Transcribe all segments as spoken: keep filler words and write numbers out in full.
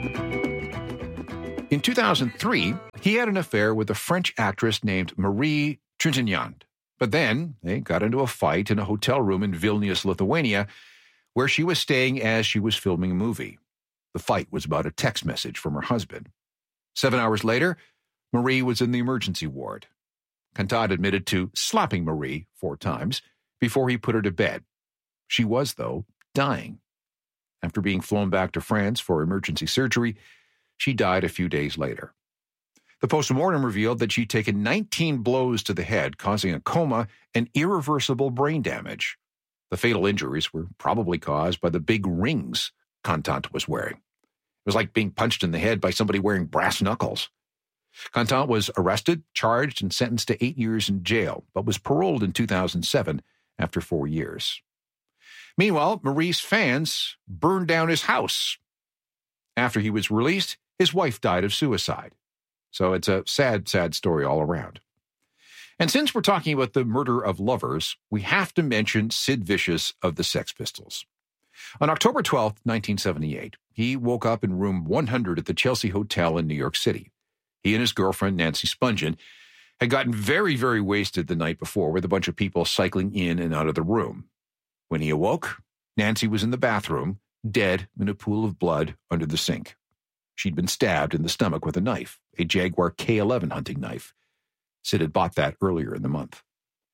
In two thousand three, he had an affair with a French actress named Marie Trintignant. But then they got into a fight in a hotel room in Vilnius, Lithuania, where she was staying as she was filming a movie. The fight was about a text message from her husband. Seven hours later, Marie was in the emergency ward. Cantat admitted to slapping Marie four times before he put her to bed. She was, though, dying. After being flown back to France for emergency surgery, she died a few days later. The postmortem revealed that she'd taken nineteen blows to the head, causing a coma and irreversible brain damage. The fatal injuries were probably caused by the big rings Cantat was wearing. It was like being punched in the head by somebody wearing brass knuckles. Cantat was arrested, charged, and sentenced to eight years in jail, but was paroled in two thousand seven after four years. Meanwhile, Marie's fans burned down his house. After he was released, his wife died of suicide. So it's a sad, sad story all around. And since we're talking about the murder of lovers, we have to mention Sid Vicious of the Sex Pistols. On October twelfth, nineteen seventy-eight, he woke up in room one hundred at the Chelsea Hotel in New York City. He and his girlfriend, Nancy Spungen, had gotten very, very wasted the night before with a bunch of people cycling in and out of the room. When he awoke, Nancy was in the bathroom, dead in a pool of blood under the sink. She'd been stabbed in the stomach with a knife, a Jaguar K eleven hunting knife. Sid had bought that earlier in the month.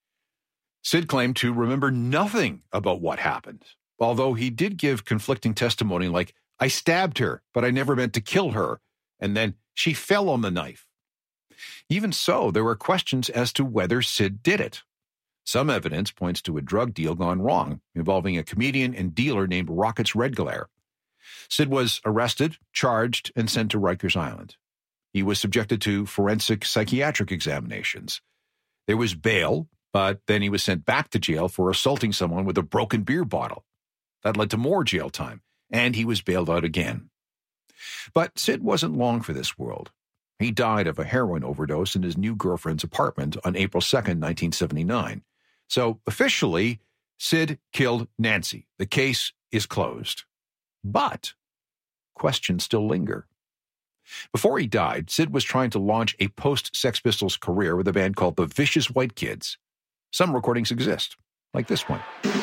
Sid claimed to remember nothing about what happened, although he did give conflicting testimony like, "I stabbed her, but I never meant to kill her," and then she fell on the knife. Even so, there were questions as to whether Sid did it. Some evidence points to a drug deal gone wrong involving a comedian and dealer named Rockets Redglare. Sid was arrested, charged, and sent to Rikers Island. He was subjected to forensic psychiatric examinations. There was bail, but then he was sent back to jail for assaulting someone with a broken beer bottle. That led to more jail time, and he was bailed out again. But Sid wasn't long for this world. He died of a heroin overdose in his new girlfriend's apartment on April second, nineteen seventy-nine. So officially, Sid killed Nancy. The case is closed. But questions still linger. Before he died, Sid was trying to launch a post-Sex Pistols career with a band called the Vicious White Kids. Some recordings exist, like this one.